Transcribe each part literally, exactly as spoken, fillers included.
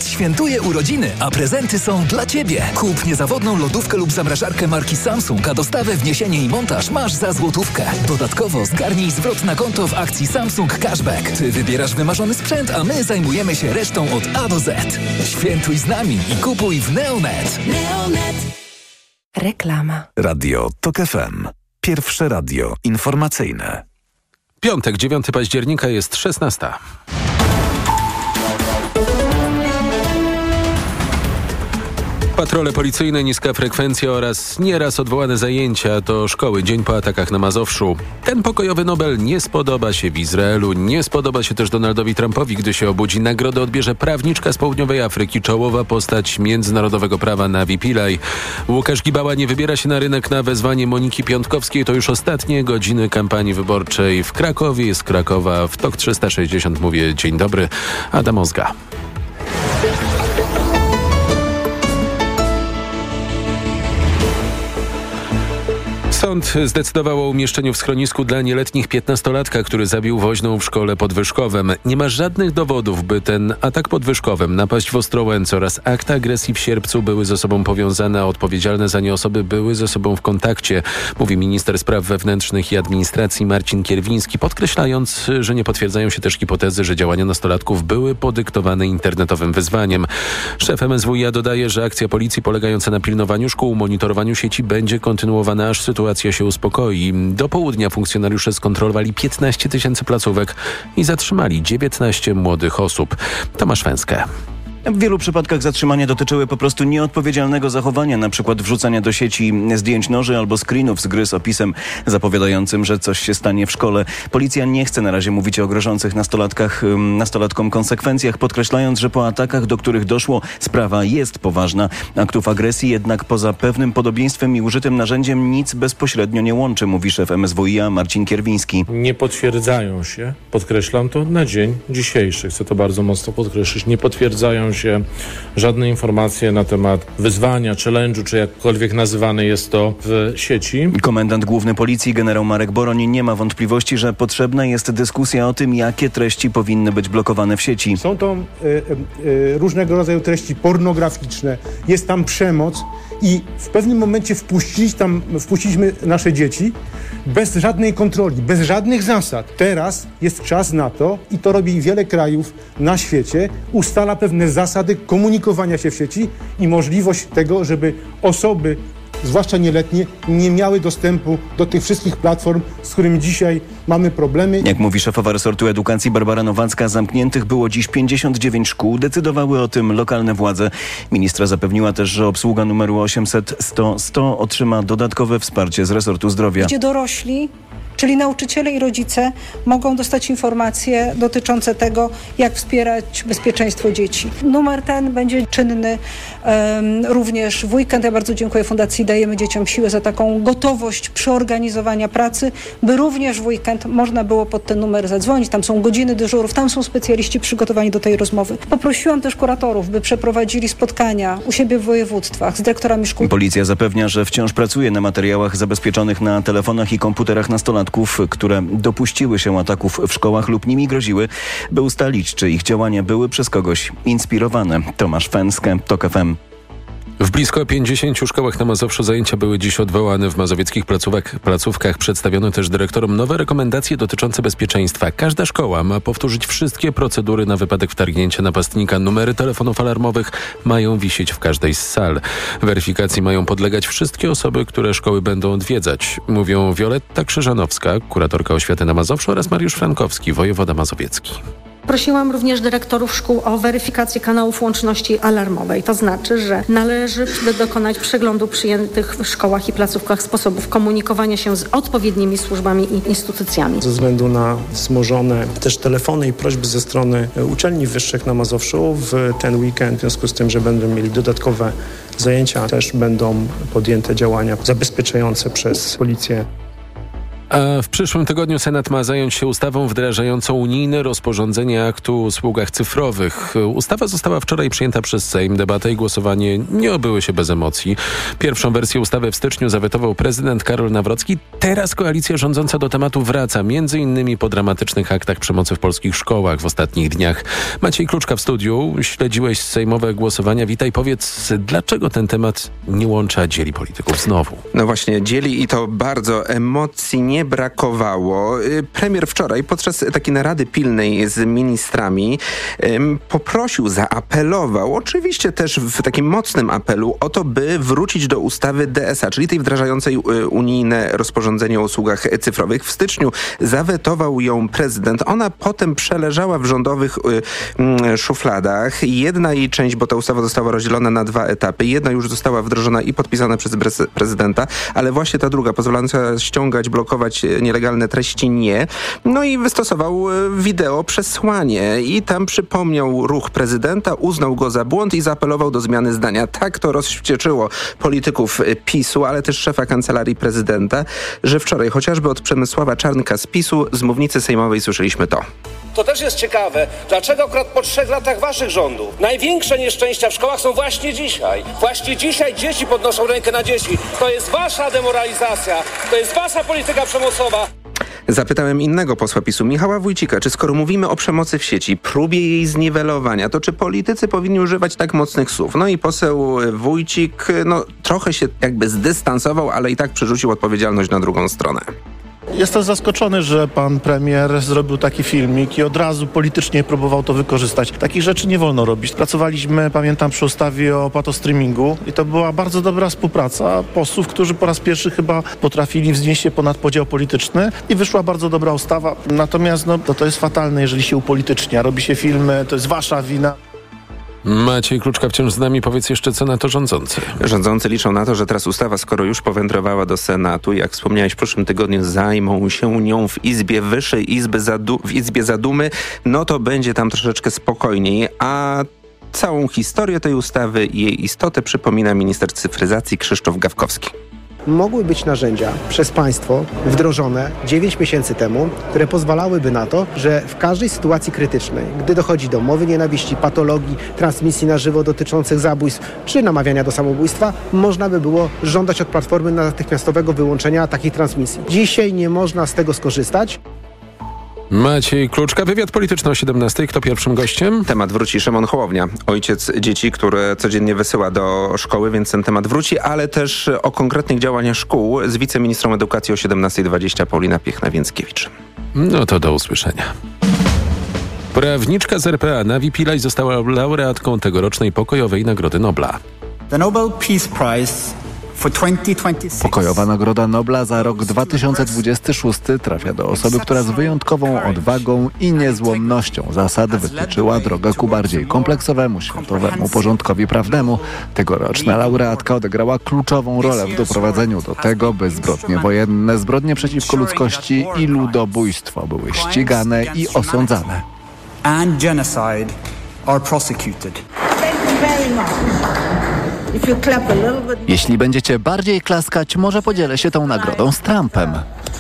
świętuje urodziny, a prezenty są dla Ciebie. Kup niezawodną lodówkę lub zamrażarkę marki Samsung, a dostawę, wniesienie i montaż masz za złotówkę. Dodatkowo zgarnij zwrot na konto w akcji Samsung Cashback. Ty wybierasz wymarzony sprzęt, a my zajmujemy się resztą od A do Z. Świętuj z nami i kupuj w Neonet. Neonet. Reklama. Radio TOK F M. Pierwsze radio informacyjne. Piątek, dziewiątego października, jest szesnasta. Patrole policyjne, niska frekwencja oraz nieraz odwołane zajęcia to szkoły dzień po atakach na Mazowszu. Ten pokojowy Nobel nie spodoba się w Izraelu, nie spodoba się też Donaldowi Trumpowi, gdy się obudzi. Nagrodę odbierze prawniczka z południowej Afryki, czołowa postać międzynarodowego prawa Navi Pillay. Łukasz Gibała nie wybiera się na rynek na wezwanie Moniki Piątkowskiej. To już ostatnie godziny kampanii wyborczej w Krakowie. Z Krakowa w TOK trzysta sześćdziesiąt mówię dzień dobry, Adam Ozga. Sąd zdecydował o umieszczeniu w schronisku dla nieletnich piętnastolatka, który zabił woźną w szkole pod Wyszkowem. Nie ma żadnych dowodów, by ten atak pod Wyszkowem, napaść w Ostrołęce oraz akt agresji w Sierpcu były ze sobą powiązane, a odpowiedzialne za nie osoby były ze sobą w kontakcie, mówi minister spraw wewnętrznych i administracji Marcin Kierwiński, podkreślając, że nie potwierdzają się też hipotezy, że działania nastolatków były podyktowane internetowym wyzwaniem. Szef M S W iA dodaje, że akcja policji polegająca na pilnowaniu szkół, monitorowaniu sieci będzie kontynuowana, aż sytuacja się uspokoi. Do południa funkcjonariusze skontrolowali piętnaście tysięcy placówek i zatrzymali dziewiętnaście młodych osób. Tomasz Węskę. W wielu przypadkach zatrzymania dotyczyły po prostu nieodpowiedzialnego zachowania, na przykład wrzucania do sieci zdjęć noży albo screenów z gry z opisem zapowiadającym, że coś się stanie w szkole. Policja nie chce na razie mówić o grożących nastolatkach, nastolatkom konsekwencjach, podkreślając, że po atakach, do których doszło, sprawa jest poważna. Aktów agresji jednak poza pewnym podobieństwem i użytym narzędziem nic bezpośrednio nie łączy, mówi szef M S W iA Marcin Kierwiński. Nie potwierdzają się, podkreślam to na dzień dzisiejszy, chcę to bardzo mocno podkreślić, nie potwierdzają się żadne informacje na temat wyzwania, challenge'u, czy jakkolwiek nazywane jest to w sieci. Komendant główny policji generał Marek Boroń nie ma wątpliwości, że potrzebna jest dyskusja o tym, jakie treści powinny być blokowane w sieci. Są to y, y, różnego rodzaju treści pornograficzne, jest tam przemoc i w pewnym momencie wpuścić tam, wpuściliśmy nasze dzieci bez żadnej kontroli, bez żadnych zasad. Teraz jest czas na to, i to robi wiele krajów na świecie, ustala pewne zasady komunikowania się w sieci i możliwość tego, żeby osoby, zwłaszcza nieletnie, nie miały dostępu do tych wszystkich platform, z którymi dzisiaj mamy problemy. Jak mówi szefowa resortu edukacji Barbara Nowacka, zamkniętych było dziś pięćdziesiąt dziewięć szkół. Decydowały o tym lokalne władze. Ministra zapewniła też, że obsługa numeru osiemset sto sto otrzyma dodatkowe wsparcie z resortu zdrowia. Gdzie dorośli, czyli nauczyciele i rodzice, mogą dostać informacje dotyczące tego, jak wspierać bezpieczeństwo dzieci. Numer ten będzie czynny um, również w weekend. Ja bardzo dziękuję Fundacji Dajemy Dzieciom Siłę za taką gotowość przeorganizowania pracy, by również w weekend można było pod ten numer zadzwonić. Tam są godziny dyżurów, tam są specjaliści przygotowani do tej rozmowy. Poprosiłam też kuratorów, by przeprowadzili spotkania u siebie w województwach z dyrektorami szkół. Policja zapewnia, że wciąż pracuje na materiałach zabezpieczonych na telefonach i komputerach nastolatków, które dopuściły się ataków w szkołach lub nimi groziły, by ustalić, czy ich działania były przez kogoś inspirowane. Tomasz Fęskę, TOK F M. W blisko pięćdziesięciu szkołach na Mazowszu zajęcia były dziś odwołane. W mazowieckich placówkach przedstawiono też dyrektorom nowe rekomendacje dotyczące bezpieczeństwa. Każda szkoła ma powtórzyć wszystkie procedury na wypadek wtargnięcia napastnika. Numery telefonów alarmowych mają wisieć w każdej z sal. Weryfikacji mają podlegać wszystkie osoby, które szkoły będą odwiedzać. Mówią Wioletta Krzyżanowska, kuratorka oświaty na Mazowszu, oraz Mariusz Frankowski, wojewoda mazowiecki. Prosiłam również dyrektorów szkół o weryfikację kanałów łączności alarmowej. To znaczy, że należy dokonać przeglądu przyjętych w szkołach i placówkach sposobów komunikowania się z odpowiednimi służbami i instytucjami. Ze względu na wzmożone też telefony i prośby ze strony uczelni wyższych na Mazowszu w ten weekend, w związku z tym, że będą mieli dodatkowe zajęcia, też będą podjęte działania zabezpieczające przez policję. A w przyszłym tygodniu Senat ma zająć się ustawą wdrażającą unijne rozporządzenie aktu o usługach cyfrowych. Ustawa została wczoraj przyjęta przez Sejm. Debata i głosowanie nie obyły się bez emocji. Pierwszą wersję ustawy w styczniu zawetował prezydent Karol Nawrocki. Teraz koalicja rządząca do tematu wraca, między innymi po dramatycznych aktach przemocy w polskich szkołach w ostatnich dniach. Maciej Kluczka w studiu. Śledziłeś sejmowe głosowania. Witaj, powiedz, dlaczego ten temat nie łączy, a dzieli polityków znowu? No właśnie, dzieli i to bardzo. Emocji nie brakowało. Premier wczoraj podczas takiej narady pilnej z ministrami poprosił, zaapelował, oczywiście też w takim mocnym apelu o to, by wrócić do ustawy D S A, czyli tej wdrażającej unijne rozporządzenie o usługach cyfrowych. W styczniu zawetował ją prezydent. Ona potem przeleżała w rządowych szufladach. Jedna jej część, bo ta ustawa została rozdzielona na dwa etapy. Jedna już została wdrożona i podpisana przez prezydenta, ale właśnie ta druga, pozwalająca ściągać, blokować nielegalne treści, nie. No i wystosował wideo przesłanie i tam przypomniał ruch prezydenta, uznał go za błąd i zaapelował do zmiany zdania. Tak to rozwścieczyło polityków PiSu, ale też szefa kancelarii prezydenta, że wczoraj chociażby od Przemysława Czarnka z PiSu z mównicy sejmowej słyszeliśmy to. To też jest ciekawe, dlaczego akurat po trzech latach waszych rządów największe nieszczęścia w szkołach są właśnie dzisiaj. Właśnie dzisiaj dzieci podnoszą rękę na dzieci. To jest wasza demoralizacja, to jest wasza polityka przemocowa. Zapytałem innego posła PiSu, Michała Wójcika, czy skoro mówimy o przemocy w sieci, próbie jej zniwelowania, to czy politycy powinni używać tak mocnych słów? No i poseł Wójcik, no trochę się jakby zdystansował, ale i tak przerzucił odpowiedzialność na drugą stronę. Jestem zaskoczony, że pan premier zrobił taki filmik i od razu politycznie próbował to wykorzystać. Takich rzeczy nie wolno robić. Pracowaliśmy, pamiętam, przy ustawie o patostreamingu i to była bardzo dobra współpraca posłów, którzy po raz pierwszy chyba potrafili wznieść się ponad podział polityczny i wyszła bardzo dobra ustawa. Natomiast no, to, to jest fatalne, jeżeli się upolitycznia. Robi się filmy, to jest wasza wina. Maciej Kluczka wciąż z nami. Powiedz jeszcze, co na to rządzący. Rządzący liczą na to, że teraz ustawa, skoro już powędrowała do Senatu, jak wspomniałeś, w przyszłym tygodniu zajmą się nią w Izbie Wyższej, Izby Zadu- w Izbie Zadumy, no to będzie tam troszeczkę spokojniej, a całą historię tej ustawy i jej istotę przypomina minister cyfryzacji Krzysztof Gawkowski. Mogły być narzędzia przez państwo wdrożone dziewięć miesięcy temu, które pozwalałyby na to, że w każdej sytuacji krytycznej, gdy dochodzi do mowy nienawiści, patologii, transmisji na żywo dotyczących zabójstw czy namawiania do samobójstwa, można by było żądać od Platformy natychmiastowego wyłączenia takich transmisji. Dzisiaj nie można z tego skorzystać. Maciej Kluczka, wywiad polityczny o siedemnastej. Kto pierwszym gościem? Temat wróci Szymon Hołownia, ojciec dzieci, które codziennie wysyła do szkoły, więc ten temat wróci, ale też o konkretnych działaniach szkół z wiceministrą edukacji o siedemnasta dwadzieścia Paulina Piechna-Więckiewicz. No to do usłyszenia. Prawniczka z R P A Navi Pillay została laureatką tegorocznej Pokojowej Nagrody Nobla. The Nobel Peace Prize Pokojowa Nagroda Nobla za rok dwa tysiące dwudziesty szósty trafia do osoby, która z wyjątkową odwagą i niezłomnością zasad wytyczyła drogę ku bardziej kompleksowemu światowemu porządkowi prawnemu. Tegoroczna laureatka odegrała kluczową rolę w doprowadzeniu do tego, by zbrodnie wojenne, zbrodnie przeciwko ludzkości i ludobójstwo były ścigane i osądzane. And genocide are prosecuted. Jeśli będziecie bardziej klaskać, może podzielę się tą nagrodą z Trumpem.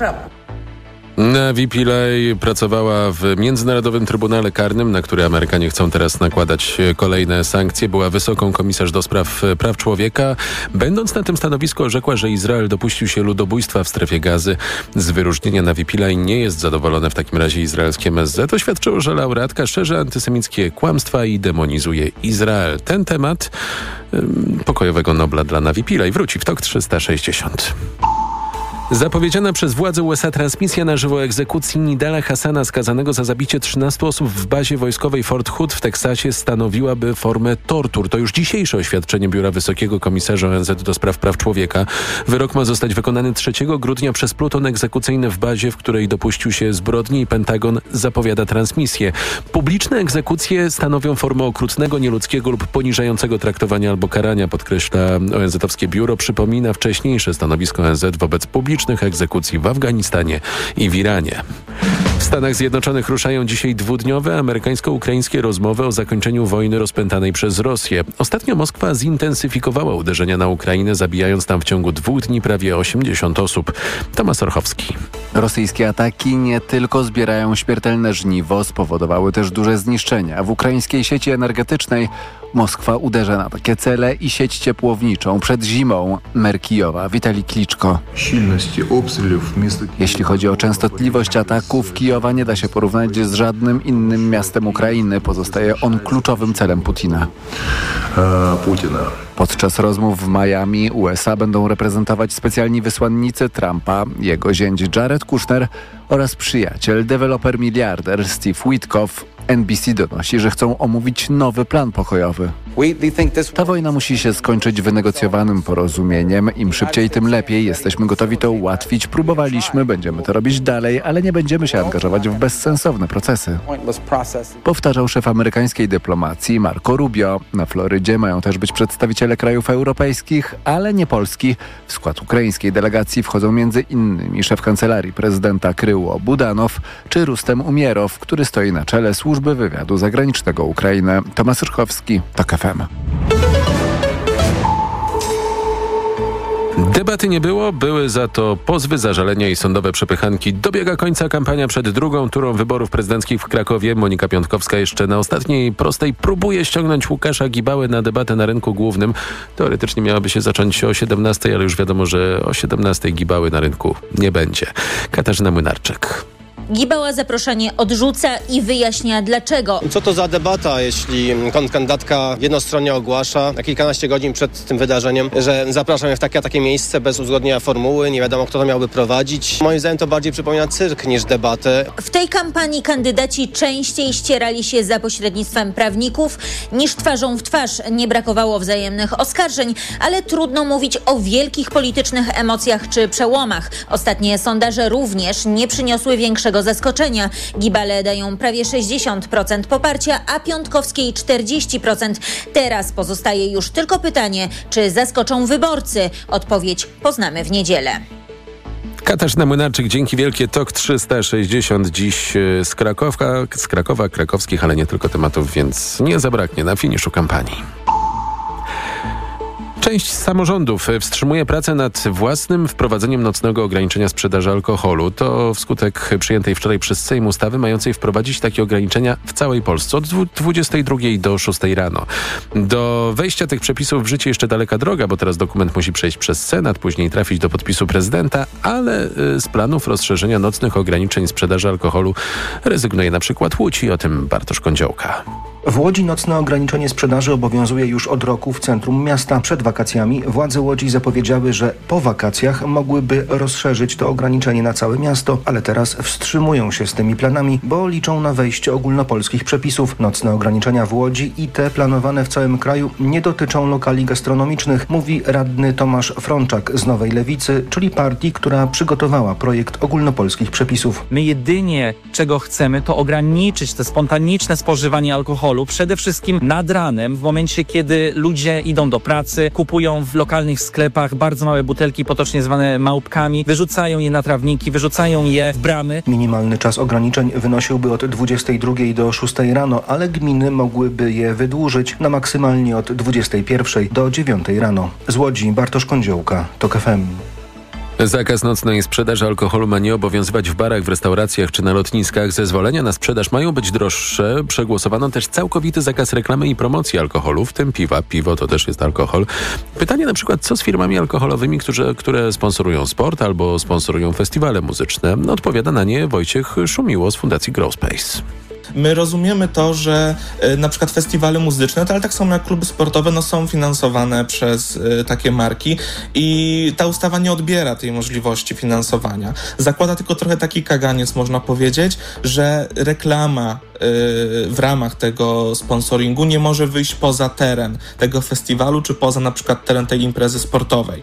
Navi Pillay pracowała w Międzynarodowym Trybunale Karnym, na który Amerykanie chcą teraz nakładać kolejne sankcje. Była wysoką komisarz do spraw praw człowieka. Będąc na tym stanowisku, orzekła, że Izrael dopuścił się ludobójstwa w strefie Gazy. Z wyróżnienia Navi Pillay nie jest zadowolone w takim razie izraelskie M S Z. Oświadczyło, że laureatka szerzy antysemickie kłamstwa i demonizuje Izrael. Ten temat ym, pokojowego Nobla dla Navi Pillay wróci w tok trzysta sześćdziesiąt. Zapowiedziana przez władze U S A transmisja na żywo egzekucji Nidala Hassana, skazanego za zabicie trzynastu osób w bazie wojskowej Fort Hood w Teksasie, stanowiłaby formę tortur. To już dzisiejsze oświadczenie Biura Wysokiego Komisarza O N Z do spraw praw człowieka. Wyrok ma zostać wykonany trzeciego grudnia przez pluton egzekucyjny w bazie, w której dopuścił się zbrodni, i Pentagon zapowiada transmisję. Publiczne egzekucje stanowią formę okrutnego, nieludzkiego lub poniżającego traktowania albo karania, podkreśla O N Z-owskie biuro. Przypomina wcześniejsze stanowisko O N Z wobec publicznych licznych egzekucji w Afganistanie i w Iranie. W Stanach Zjednoczonych ruszają dzisiaj dwudniowe amerykańsko-ukraińskie rozmowy o zakończeniu wojny rozpętanej przez Rosję. Ostatnio Moskwa zintensyfikowała uderzenia na Ukrainę, zabijając tam w ciągu dwóch dni prawie osiemdziesiąt osób. Tomasz Orchowski. Rosyjskie ataki nie tylko zbierają śmiertelne żniwo, spowodowały też duże zniszczenia. W ukraińskiej sieci energetycznej Moskwa uderza na takie cele i sieć ciepłowniczą przed zimą. Mer Kijowa, Witalij Kliczko. Jeśli chodzi o częstotliwość ataków, Kijowa nie da się porównać z żadnym innym miastem Ukrainy. Pozostaje on kluczowym celem Putina. Podczas rozmów w Miami U S A będą reprezentować specjalni wysłannicy Trumpa, jego zięć Jared Kushner oraz przyjaciel, deweloper miliarder Steve Witkoff. N B C donosi, że chcą omówić nowy plan pokojowy. Ta wojna musi się skończyć wynegocjowanym porozumieniem. Im szybciej, tym lepiej. Jesteśmy gotowi to ułatwić. Próbowaliśmy, będziemy to robić dalej, ale nie będziemy się angażować w bezsensowne procesy. Powtarzał szef amerykańskiej dyplomacji Marco Rubio. Na Florydzie mają też być przedstawiciele krajów europejskich, ale nie Polski. W skład ukraińskiej delegacji wchodzą między innymi szef kancelarii prezydenta Kryło Budanow czy Rustem Umierow, który stoi na czele służby wywiadu zagranicznego Ukrainy. Tomasz Rychowski, TOK F M. Debaty nie było, były za to pozwy, zażalenia i sądowe przepychanki. Dobiega końca kampania przed drugą turą wyborów prezydenckich w Krakowie. Monika Piątkowska jeszcze na ostatniej prostej próbuje ściągnąć Łukasza Gibałę na debatę na rynku głównym. Teoretycznie miałaby się zacząć o siedemnastej, ale już wiadomo, że o siedemnastej Gibały na rynku nie będzie. Katarzyna Młynarczyk. Gibała zaproszenie odrzuca i wyjaśnia dlaczego. Co to za debata, jeśli kontrkandydatka jednostronnie ogłasza na kilkanaście godzin przed tym wydarzeniem, że zapraszam je w takie a takie miejsce bez uzgodnienia formuły, nie wiadomo kto to miałby prowadzić. Moim zdaniem to bardziej przypomina cyrk niż debatę. W tej kampanii kandydaci częściej ścierali się za pośrednictwem prawników niż twarzą w twarz. Nie brakowało wzajemnych oskarżeń, ale trudno mówić o wielkich politycznych emocjach czy przełomach. Ostatnie sondaże również nie przyniosły większego zaskoczenia. Gibale dają prawie sześćdziesiąt procent poparcia, a Piątkowskiej czterdzieści procent. Teraz pozostaje już tylko pytanie, czy zaskoczą wyborcy. Odpowiedź poznamy w niedzielę. Katarzyna Młynarczyk, dzięki wielkie. Tok trzysta sześćdziesiąt dziś z Krakowka, z Krakowa, krakowskich, ale nie tylko tematów, więc nie zabraknie na finiszu kampanii. Część samorządów wstrzymuje pracę nad własnym wprowadzeniem nocnego ograniczenia sprzedaży alkoholu. To wskutek przyjętej wczoraj przez Sejm ustawy mającej wprowadzić takie ograniczenia w całej Polsce od dwudziestej drugiej do szóstej rano. Do wejścia tych przepisów w życie jeszcze daleka droga, bo teraz dokument musi przejść przez Senat, później trafić do podpisu prezydenta, ale z planów rozszerzenia nocnych ograniczeń sprzedaży alkoholu rezygnuje na przykład Łódź i o tym Bartosz Kądziołka. W Łodzi nocne ograniczenie sprzedaży obowiązuje już od roku w centrum miasta. Przed wakacjami władze Łodzi zapowiedziały, że po wakacjach mogłyby rozszerzyć to ograniczenie na całe miasto, ale teraz wstrzymują się z tymi planami, bo liczą na wejście ogólnopolskich przepisów. Nocne ograniczenia w Łodzi i te planowane w całym kraju nie dotyczą lokali gastronomicznych, mówi radny Tomasz Frączak z Nowej Lewicy, czyli partii, która przygotowała projekt ogólnopolskich przepisów. My jedynie czego chcemy, to ograniczyć te spontaniczne spożywanie alkoholu. Przede wszystkim nad ranem, w momencie kiedy ludzie idą do pracy, kupują w lokalnych sklepach bardzo małe butelki, potocznie zwane małpkami, wyrzucają je na trawniki, wyrzucają je w bramy. Minimalny czas ograniczeń wynosiłby od dwudziestej drugiej do szóstej rano, ale gminy mogłyby je wydłużyć na maksymalnie od dwudziestej pierwszej do dziewiątej rano. Z Łodzi Bartosz Kądziołka, TOK F M. Zakaz nocnej sprzedaży alkoholu ma nie obowiązywać w barach, w restauracjach czy na lotniskach. Zezwolenia na sprzedaż mają być droższe. Przegłosowano też całkowity zakaz reklamy i promocji alkoholu, w tym piwa. Piwo to też jest alkohol. Pytanie na przykład, co z firmami alkoholowymi, którzy, które sponsorują sport albo sponsorują festiwale muzyczne? Odpowiada na nie Wojciech Szumiło z Fundacji Growspace. My rozumiemy to, że y, na przykład festiwale muzyczne, to, ale tak samo jak kluby sportowe, no, są finansowane przez y, takie marki i ta ustawa nie odbiera tej możliwości finansowania. Zakłada tylko trochę taki kaganiec, można powiedzieć, że reklama y, w ramach tego sponsoringu nie może wyjść poza teren tego festiwalu, czy poza na przykład teren tej imprezy sportowej.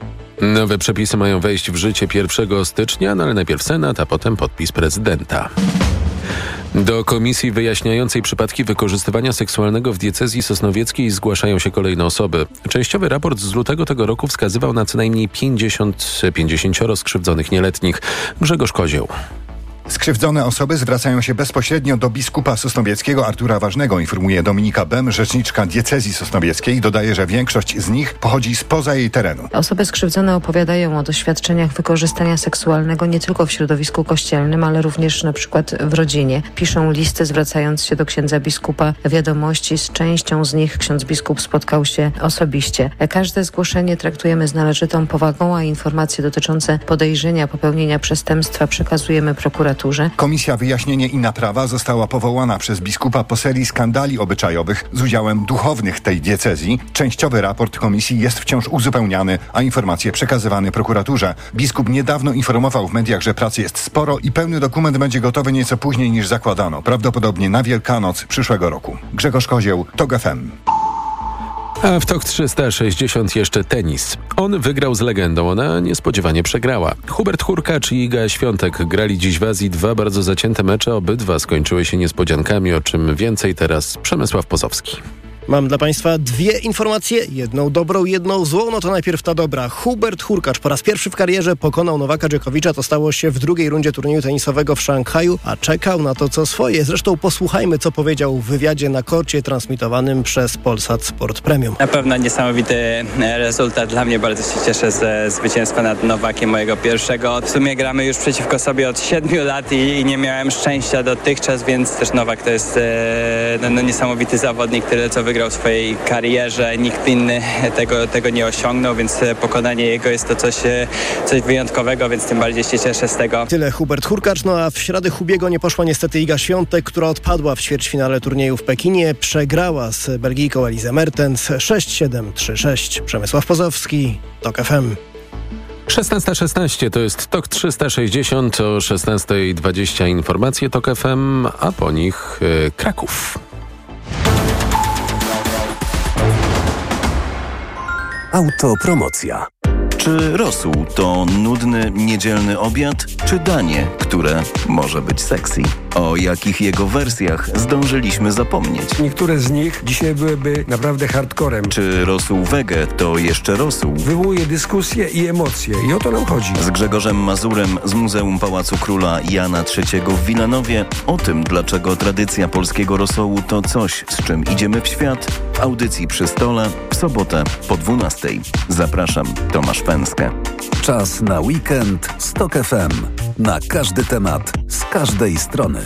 Nowe przepisy mają wejść w życie pierwszego stycznia, no ale najpierw Senat, a potem podpis prezydenta. Do komisji wyjaśniającej przypadki wykorzystywania seksualnego w diecezji sosnowieckiej zgłaszają się kolejne osoby. Częściowy raport z lutego tego roku wskazywał na co najmniej pięćdziesiąt, pięćdziesięcioro skrzywdzonych nieletnich. Grzegorz Kozieł. Skrzywdzone osoby zwracają się bezpośrednio do biskupa sosnowieckiego Artura Ważnego, informuje Dominika Bem, rzeczniczka diecezji sosnowieckiej. Dodaje, że większość z nich pochodzi spoza jej terenu. Osoby skrzywdzone opowiadają o doświadczeniach wykorzystania seksualnego nie tylko w środowisku kościelnym, ale również na przykład w rodzinie. Piszą listy zwracając się do księdza biskupa. Wiadomości z częścią z nich ksiądz biskup spotkał się osobiście. Każde zgłoszenie traktujemy z należytą powagą, a informacje dotyczące podejrzenia popełnienia przestępstwa przekazujemy prokuraturze. Komisja Wyjaśnienie i Naprawa została powołana przez biskupa po serii skandali obyczajowych z udziałem duchownych tej diecezji. Częściowy raport komisji jest wciąż uzupełniany, a informacje przekazywane prokuraturze. Biskup niedawno informował w mediach, że pracy jest sporo i pełny dokument będzie gotowy nieco później niż zakładano, prawdopodobnie na Wielkanoc przyszłego roku. Grzegorz Kozieł, TOG F M. A w TOK trzysta sześćdziesiąt jeszcze tenis. On wygrał z legendą, ona niespodziewanie przegrała. Hubert Hurkacz i Iga Świątek grali dziś w Azji dwa bardzo zacięte mecze. Obydwa skończyły się niespodziankami, o czym więcej teraz Przemysław Pozowski. Mam dla Państwa dwie informacje, jedną dobrą, jedną złą. No to najpierw ta dobra. Hubert Hurkacz po raz pierwszy w karierze pokonał Nowaka Dżokowicza. To stało się w drugiej rundzie turnieju tenisowego w Szanghaju, a czekał na to, co swoje. Zresztą posłuchajmy, co powiedział w wywiadzie na korcie transmitowanym przez Polsat Sport Premium. Na pewno niesamowity rezultat. Dla mnie bardzo się cieszę ze zwycięstwa nad Nowakiem, mojego pierwszego. W sumie gramy już przeciwko sobie od siedmiu lat i, i nie miałem szczęścia dotychczas, więc też Nowak to jest e, no, no, niesamowity zawodnik, tyle co wygrał w swojej karierze. Nikt inny tego, tego nie osiągnął, więc pokonanie jego jest to coś, coś wyjątkowego, więc tym bardziej się cieszę z tego. Tyle Hubert Hurkacz, no a w środę Hubiego nie poszła niestety Iga Świątek, która odpadła w ćwierćfinale turnieju w Pekinie. Przegrała z Belgijką Elizę Mertens sześć siedem trzy sześć. Przemysław Pozowski, TOK F M. szesnasta szesnaście to jest TOK trzysta sześćdziesiąt, o szesnasta dwadzieścia informacje TOK F M, a po nich yy, Kraków. Autopromocja. Czy rosół to nudny, niedzielny obiad, czy danie, które może być sexy? O jakich jego wersjach zdążyliśmy zapomnieć? Niektóre z nich dzisiaj byłyby naprawdę hardcorem. Czy rosół wege to jeszcze rosół? Wywołuje dyskusje i emocje i o to nam chodzi. Z Grzegorzem Mazurem z Muzeum Pałacu Króla Jana trzeciego w Wilanowie o tym, dlaczego tradycja polskiego rosołu to coś, z czym idziemy w świat, w audycji Przy Stole w sobotę po dwunastej. Zapraszam, Tomasz Pęskę. Czas na weekend z TOK F M. Na każdy temat, z każdej strony.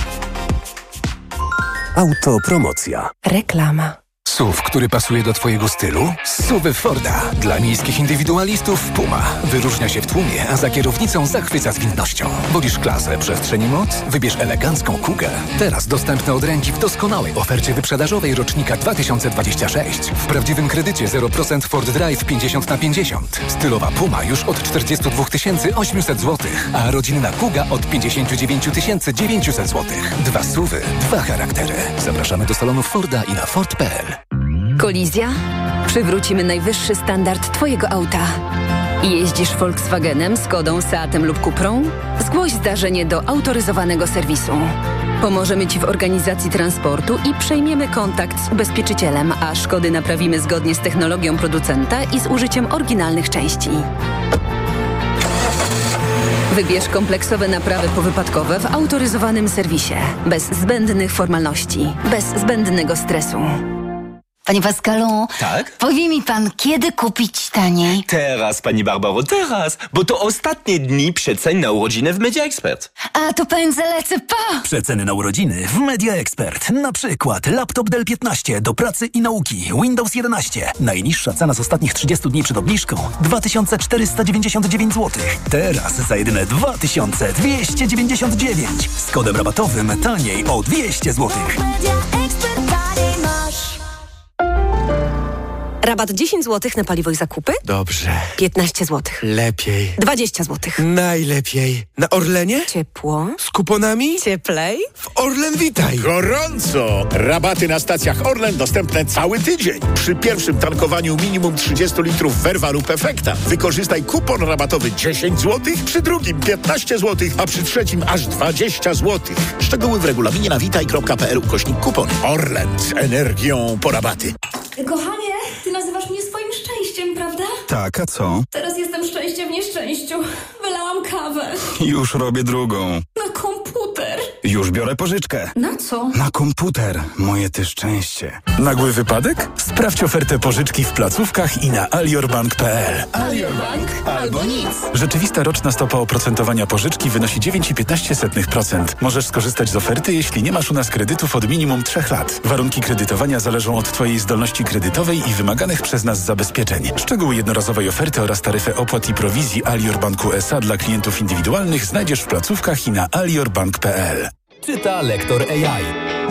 Autopromocja. Reklama. S U V, który pasuje do Twojego stylu? S U V Forda. Dla miejskich indywidualistów Puma. Wyróżnia się w tłumie, a za kierownicą zachwyca zwinnością. Wolisz klasę, przestrzeń i moc? Wybierz elegancką Kugę. Teraz dostępne od ręki w doskonałej ofercie wyprzedażowej rocznika dwa tysiące dwudziestego szóstego. W prawdziwym kredycie zero procent Ford Drive pięćdziesiąt na pięćdziesiąt. Stylowa Puma już od czterdzieści dwa tysiące osiemset złotych, a rodzinna Kuga od pięćdziesiąt dziewięć tysięcy dziewięćset złotych. Dwa S U V y, dwa charaktery. Zapraszamy do salonów Forda i na Ford kropka p l. Kolizja? Przywrócimy najwyższy standard Twojego auta. Jeździsz Volkswagenem, Skodą, Seatem lub Cuprą? Zgłoś zdarzenie do autoryzowanego serwisu. Pomożemy Ci w organizacji transportu i przejmiemy kontakt z ubezpieczycielem, a szkody naprawimy zgodnie z technologią producenta i z użyciem oryginalnych części. Wybierz kompleksowe naprawy powypadkowe w autoryzowanym serwisie. Bez zbędnych formalności, bez zbędnego stresu. Panie Pascalu, tak? Powie mi pan, kiedy kupić taniej? Teraz, pani Barbaro, teraz, bo to ostatnie dni przecen na urodziny w Media Expert. A to pędzę lecę pa! Przeceny na urodziny w Media Expert. Na przykład laptop Dell piętnaście do pracy i nauki, Windows jedenaście. Najniższa cena z ostatnich trzydziestu dni przed obniżką dwa tysiące czterysta dziewięćdziesiąt dziewięć złotych. Teraz za jedyne dwa tysiące dwieście dziewięćdziesiąt dziewięć. Z kodem rabatowym taniej o dwieście złotych. Rabat dziesięć złotych na paliwo i zakupy? Dobrze. piętnaście złotych. Lepiej. dwadzieścia złotych. Najlepiej. Na Orlenie? Ciepło. Z kuponami? Cieplej. W Orlen Witaj. Gorąco! Rabaty na stacjach Orlen dostępne cały tydzień. Przy pierwszym tankowaniu minimum trzydzieści litrów Verva lub Efekta wykorzystaj kupon rabatowy dziesięć złotych, przy drugim piętnaście złotych, a przy trzecim aż dwadzieścia złotych. Szczegóły w regulaminie na witaj kropka p l ukośnik kupon. Orlen z energią po rabaty. Kochanie, ty nazywasz mnie swoim szczęściem, prawda? Tak, a co? Teraz jestem szczęście w nieszczęściu. Wylałam kawę. Już robię drugą. Na komputer. Już biorę pożyczkę. Na co? Na komputer. Moje ty szczęście. Nagły wypadek? Sprawdź ofertę pożyczki w placówkach i na aliorbank kropka p l. Aliorbank albo nic. Rzeczywista roczna stopa oprocentowania pożyczki wynosi dziewięć i piętnaście procent. Możesz skorzystać z oferty, jeśli nie masz u nas kredytów od minimum trzech lat. Warunki kredytowania zależą od twojej zdolności kredytowej i wymaganych przez nas zabezpieczeń. Szczegóły jednorazowej oferty oraz taryfę opłat i prowizji Alior Banku S A dla klientów indywidualnych znajdziesz w placówkach i na aliorbank kropka p l. Czyta lektor A I.